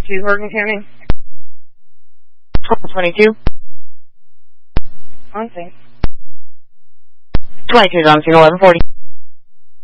22, Bergen County. 22. On scene. 22 is on scene, 1140.